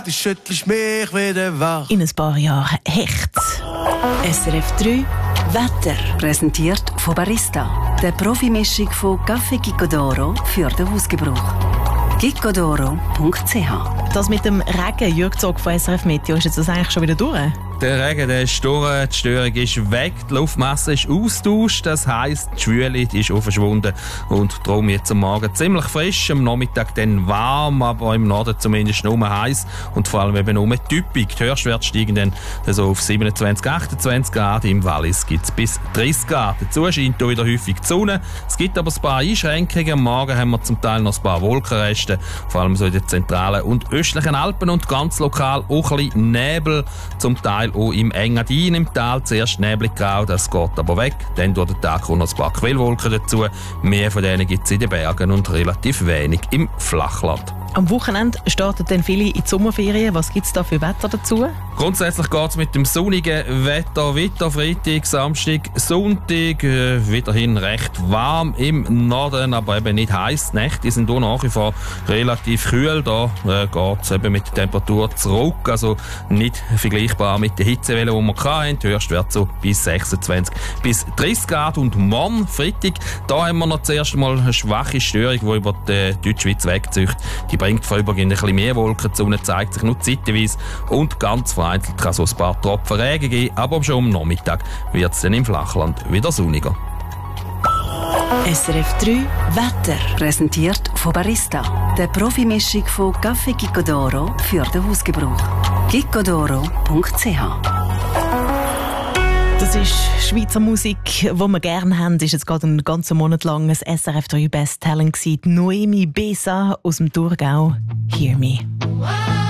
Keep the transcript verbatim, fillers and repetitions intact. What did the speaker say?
Du schüttelst mich wieder wach. In ein paar Jahren Hecht. S R F drei Wetter. Präsentiert von Barista. Der Profimischung von Kaffee Gicodoro für den Hausgebrauch. gicodoro punkt c h. Das mit dem Regen, Jürg Zog von S R F Meteo, ist jetzt das eigentlich schon wieder durch? Der Regen der ist durch, die Störung ist weg, die Luftmasse ist austauscht, das heisst, die Schwüle die ist auch verschwunden und darum jetzt am Morgen ziemlich frisch, am Nachmittag dann warm, aber im Norden zumindest nur heiß und vor allem eben nur typisch. Die Höchstwerte steigen dann so auf siebenundzwanzig, achtundzwanzig Grad, im Wallis gibt es bis dreißig Grad. Dazu scheint hier wieder häufig die Sonne, es gibt aber ein paar Einschränkungen, am Morgen haben wir zum Teil noch ein paar Wolkenreste, vor allem so in den zentralen und östlichen Alpen und ganz lokal auch ein bisschen Nebel, zum Teil auch im Engadin im Tal. Zuerst neblig grau, das geht aber weg. Dann durch den Tag kommen noch ein paar Quellwolken dazu. Mehr von denen gibt es in den Bergen und relativ wenig im Flachland. Am Wochenende starten dann viele in die Sommerferien. Was gibt es da für Wetter dazu? Grundsätzlich geht es mit dem sonnigen Wetter weiter. Freitag, Samstag, Sonntag. Äh, weiterhin recht warm im Norden, aber eben nicht heiß. Die Nächte sind hier nach wie vor relativ kühl. Da äh, geht es eben mit der Temperatur zurück. Also nicht vergleichbar mit der Hitzewelle, die wir hatten. Die Höchstwerte so bis sechsundzwanzig bis dreißig Grad. Und morgen, Freitag, da haben wir noch zuerst mal eine schwache Störung, die über die Deutschschweiz wegzieht. Die bringt vorübergehend ein bisschen mehr Wolken, die Sonne zeigt sich nur zeitweise und ganz vereinzelt kann so ein paar Tropfen Regen geben, aber schon am Nachmittag wird es dann im Flachland wieder sonniger. S R F drei Wetter. Präsentiert von Barista. Der Profimischung von Kaffee Gicodoro für den Hausgebrauch. gicodoro punkt c h. Das ist Schweizer Musik, die wir gerne haben. Das war jetzt gerade einen ganzen Monat lang ein S R F drei Best Talent gewesen. Noemi Besa aus dem Thurgau. Hear Me.